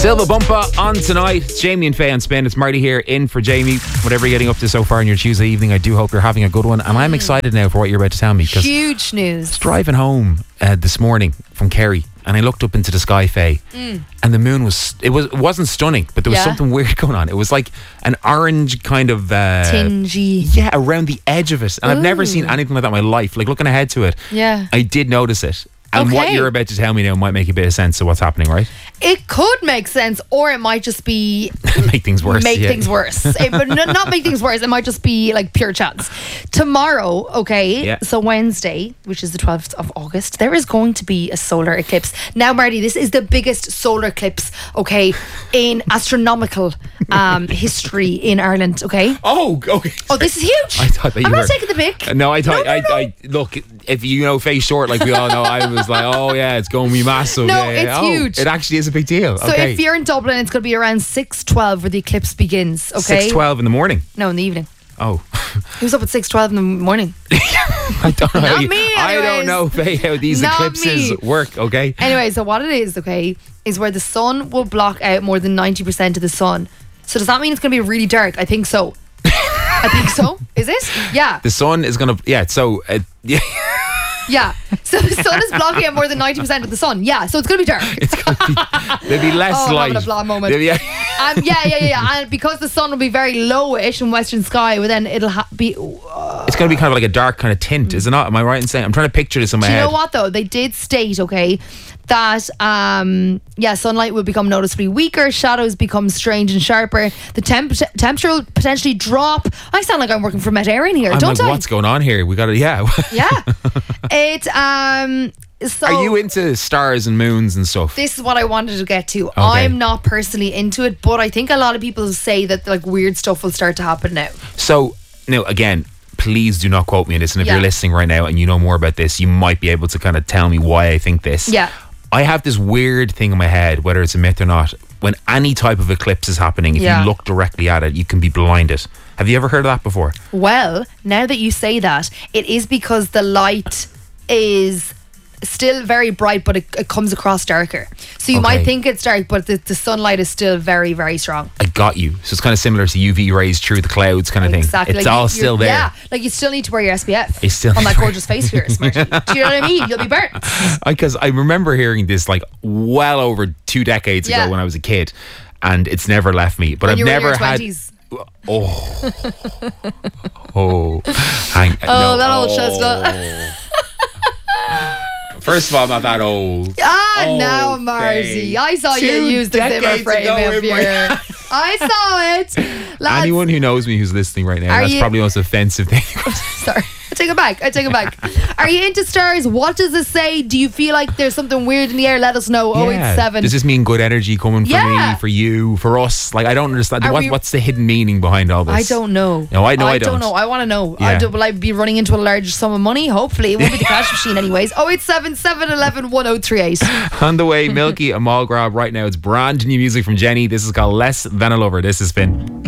Silva Bumpa on tonight. It's Jamie and Faye on Spin. It's Marty here in for Jamie. Whatever you're getting up to so far on your Tuesday evening, I do hope you're having a good one. And I'm excited now for what you're about to tell me. Huge news. I was driving home this morning from Kerry and I looked up into the sky, Faye, and the moon it wasn't stunning, but there was something weird going on. It was like an orange kind of tingy. Yeah, around the edge of it. And I've never seen anything like that in my life. Like looking ahead to it, I did notice it. And what you're about to tell me now might make a bit of sense of what's happening, right? It could make sense, or it might just be make things worse. Things worse. But not make things worse. It might just be like pure chance. Tomorrow, so Wednesday, which is the 12th of August, there is going to be a solar eclipse. Now, Marty, this is the biggest solar eclipse, in astronomical history in Ireland, Oh, okay. Oh, this is huge. I thought that I'm not taking the pic. No, I thought I look, if you know Faye Short like we all know, I was like, oh yeah, it's going to be massive. No, it's huge. It actually is a big deal. So if you're in Dublin, it's going to be around 6:12 where the eclipse begins. 6:12 in the morning. No, in the evening. Oh. Who's up at 6:12 in the morning? I don't know. Not me, anyways. I don't know, Faye, how these eclipses work. Okay. Anyway, so what it is, is where the sun will block out more than 90% of the sun. So does that mean it's going to be really dark? I think so. I think so. Is it? Yeah. The sun is going to. Yeah. So. Yeah. Yeah, so the sun is blocking out more than 90% of the sun. Yeah, so it's going to be dark. There'll be less light. I'm having a blah moment. Yeah. And because the sun will be very lowish in Western sky, well, then it'll be... It's going to be kind of like a dark kind of tint, is it not? Am I right in saying? I'm trying to picture this in my head. Do you know what, though? They did state, that sunlight will become noticeably weaker, shadows become strange and sharper, the temperature will potentially drop. I sound like I'm working for Met Éireann here, don't I? What's going on here? We got to, yeah. It so are you into stars and moons and stuff? This is what I wanted to get to. I'm not personally into it, but I think a lot of people say that like weird stuff will start to happen now. So now again, please do not quote me on this, and if you're listening right now and you know more about this, you might be able to kind of tell me why I think this. Yeah. I have this weird thing in my head, whether it's a myth or not, when any type of eclipse is happening, if you look directly at it, you can be blinded. Have you ever heard of that before? Well, now that you say that, it is because the light is still very bright, but it comes across darker. So you might think it's dark, but the sunlight is still very, very strong. I got you. So it's kind of similar to UV rays through the clouds kind of thing. Exactly. It's all still there. Yeah, like you still need to wear your SPF it's still on that gorgeous face of yours, Marty. Do you know what I mean? You'll be burnt. Because I remember hearing this like well over 2 decades ago when I was a kid, and it's never left me. But when I've you never were in your had... 20s. That old chestnut. First of all, I'm not that old. Now, Marty. I saw you use the Zimmer frame up here. I saw it. Lads, anyone who knows me who's listening right now, that's probably the most offensive thing. Sorry. I take it back. Are you into stars? What does it say? Do you feel like there's something weird in the air? Let us know. 087. Does this mean good energy coming for me, for you, for us? Like, I don't understand. What's the hidden meaning behind all this? I don't know. No, I don't know. I want to know. Yeah. Will I be running into a large sum of money? Hopefully. It won't be the cash machine anyways. 087 711 1038. On the way, Milky, a mall grab right now. It's brand new music from Jenny. This is called Less Than a Lover. This has been...